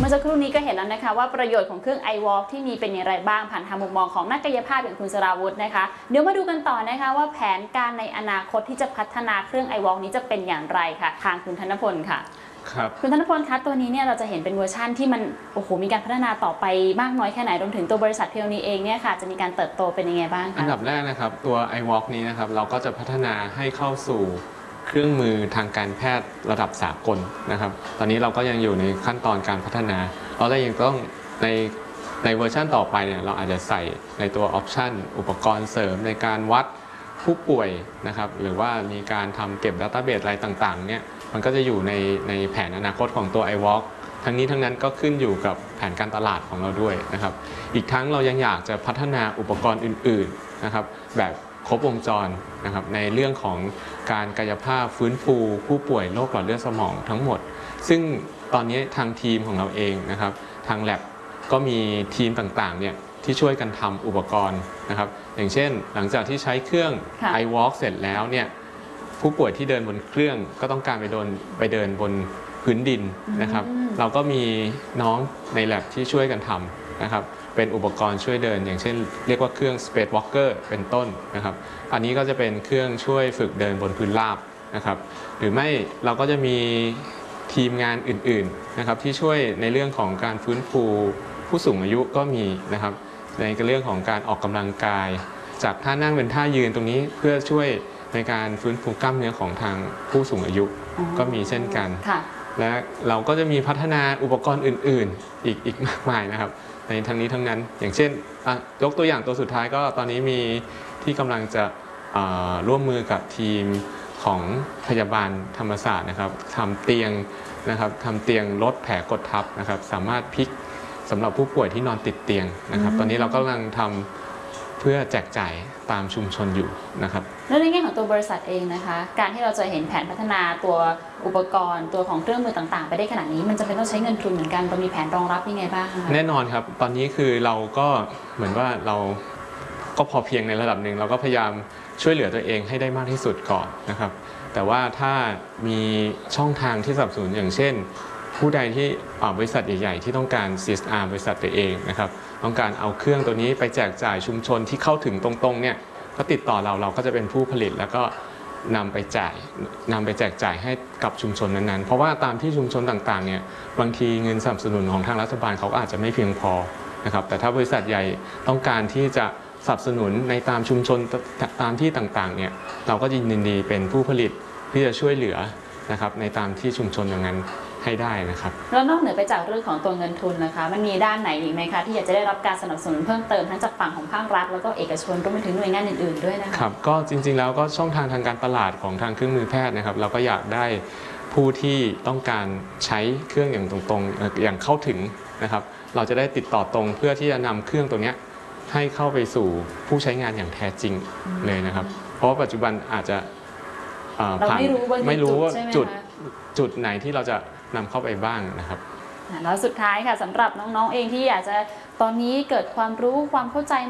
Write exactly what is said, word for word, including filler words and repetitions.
อสักครู่นี้ก็เห็นแล้วนะคะว่าประโยชน์ของเครื่อง ไอ วอล์ก ที่มีเป็นอย่างไรบ้างผ่านทางมุมมองของนักกายภาพอย่างคุณสราวุธนะคะเดี๋ยวมาดูกันต่อนะคะว่าแผนการในอนาคตที่จะพัฒนาเครื่อง ไอ วอล์ก นี้จะเป็นอย่างไรค่ะทางคุณธนพลค่ะครับคุณธนพลคะตัวนี้เนี่ยเราจะเห็นเป็นเวอร์ชั่นที่มันโอ้โหมีการพัฒนาต่อไปมากน้อยแค่ไหนรวมถึงตัวบริษัทเพียวนีเองเนี่ยค่ะจะมีการเติบโตเป็นยังไงบ้างคะอันดับแรกนะครับตัว ไอ วอล์ก นี้นะครับเราก็จะพัฒนาให้เข้าสู่เครื่องมือทางการแพทย์ระดับสากลนะครับตอนนี้เราก็ยังอยู่ในขั้นตอนการพัฒนาเราได้ยังต้องในในเวอร์ชันต่อไปเนี่ยเราอาจจะใส่ในตัวออปชันอุปกรณ์เสริมในการวัดผู้ป่วยนะครับหรือว่ามีการทำเก็บ Database อะไรต่างๆเนี่ยมันก็จะอยู่ในในแผนอนาคตของตัว ไอ วอล์ก ทั้งนี้ทั้งนั้นก็ขึ้นอยู่กับแผนการตลาดของเราด้วยนะครับอีกทั้งเรายังอยากจะพัฒนาอุปกรณ์อื่นๆนะครับแบบครบวงจรนะครับในเรื่องของการกายภาพฟื้นฟูผู้ป่วยโรคหลอดเลือดสมองทั้งหมดซึ่งตอนนี้ทางทีมของเราเองนะครับทาง Lab ก็มีทีมต่างๆเนี่ยที่ช่วยกันทำอุปกรณ์นะครับอย่างเช่นหลังจากที่ใช้เครื่อง ไอ วอล์ก เสร็จแล้วเนี่ยผู้ป่วยที่เดินบนเครื่องก็ต้องการไปโดนไปเดินบนพื้นดินนะครับเราก็มีน้องใน Lab ที่ช่วยกันทำนะครับเป็นอุปกรณ์ช่วยเดินอย่างเช่นเรียกว่าเครื่อง Space Walker เป็นต้นนะครับอันนี้ก็จะเป็นเครื่องช่วยฝึกเดินบนพื้นราบนะครับหรือไม่เราก็จะมีทีมงานอื่นๆนะครับที่ช่วยในเรื่องของการฟื้นฟูผู้สูงอายุก็มีนะครับในเรื่องของการออกกำลังกายจากท่านั่งเป็นท่ายืนตรงนี้เพื่อช่วยในการฟื้นฟูกล้ามเนื้อของทางผู้สูงอายุก็มีเช่นกันและเราก็จะมีพัฒนาอุปกรณ์อื่นๆอีกอีกมากมายนะครับในทั้งนี้ทั้งนั้นอย่างเช่นยกตัวอย่างตัวสุดท้ายก็ตอนนี้มีที่กำลังจะร่วมมือกับทีมของพยาบาลธรรมศาสตร์นะครับทำเตียงนะครับทำเตียงลดแผลกดทับนะครับสามารถพลิกสำหรับผู้ป่วยที่นอนติดเตียงนะครับตอนนี้เรากำลังทำเพื่อแจกจ่ายตามชุมชนอยู่นะครับแล้วในแง่ของตัวบริษัทเองนะคะการที่เราจะเห็นแผนพัฒนาตัวอุปกรณ์ตัวของเครื่องมือต่างๆไปได้ขนาดนี้มันจะเป็นต้องใช้เงินทุนเหมือนกันเรามีแผนรองรับยังไงบ้างคะแน่นอนครับตอนนี้คือเราก็เหมือนว่าเราก็พอเพียงในระดับหนึ่งเราก็พยายามช่วยเหลือตัวเองให้ได้มากที่สุดก่อนนะครับแต่ว่าถ้ามีช่องทางที่สนับสนุนอย่างเช่นผู้ใดที่บริษัทใหญ่ๆที่ต้องการ ซี เอส อาร์ บริษัทตัวเองนะครับต้องการเอาเครื่องตัวนี้ไปแจกจ่ายชุมชนที่เข้าถึงตรงๆเนี่ยก็ติดต่อเราเราก็จะเป็นผู้ผลิตแล้วก็นำไปจ่ายนำไปแจกจ่ายให้กับชุมชนนั้นๆเพราะว่าตามที่ชุมชนต่างๆเนี่ยบางทีเงินสนับสนุนของทางรัฐบาลเขาก็อาจจะไม่เพียงพอนะครับแต่ถ้าบริษัทใหญ่ต้องการที่จะสนับสนุนในตามชุมชนตามที่ต่างๆเนี่ยเราก็ยินดีเป็นผู้ผลิตที่จะช่วยเหลือนะครับในตามที่ชุมชนอย่างนั้นให้ได้นะครับแล้วนอกเหนือไปจากเรื่องของตัวเงินทุนนะคะมันมีด้านไหนอีกไหมคะที่อยากจะได้รับการสนับสนุนเพิ่มเติมทั้งจากฝั่งของภาครัฐแล้วก็เอกชนรวมไปถึงหน่วยงานอื่นๆด้วยนะคะครับก็จริงๆแล้วก็ช่องทางทางการตลาดของทางเครื่องมือแพทย์นะครับเราก็อยากได้ผู้ที่ต้องการใช้เครื่องอย่างตรงๆอย่างเข้าถึงนะครับเราจะได้ติดต่อตรงเพื่อที่จะนำเครื่องตัวนี้ให้เข้าไปสู่ผู้ใช้งานอย่างแท้จริงเลยนะครับเพราะว่าปัจจุบันอาจจะผ่านไม่รู้ว่าจุดจุดไหนที่เราจะนำเข้าไปบ้างนะครับแล้วสุดท้ายค่ะสำหรับน้องๆเองที่อยากจะตอนนี้เกิดความรู้ความเข้าใจ